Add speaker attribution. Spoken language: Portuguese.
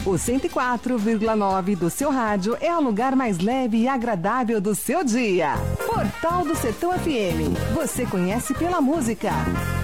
Speaker 1: O 104,9 do seu rádio é o lugar mais leve e agradável do seu dia. Portal do Sertão FM. Você conhece pela música.